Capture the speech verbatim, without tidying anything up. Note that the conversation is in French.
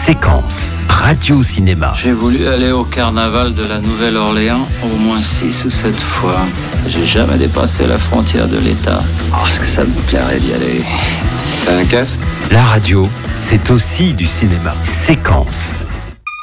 Séquence, radio-cinéma. J'ai voulu aller au carnaval de la Nouvelle-Orléans au moins six ou sept fois. J'ai jamais dépassé la frontière de l'État. Parce que ça me plairait d'y aller. T'as un casque ? La radio, c'est aussi du cinéma. Séquence.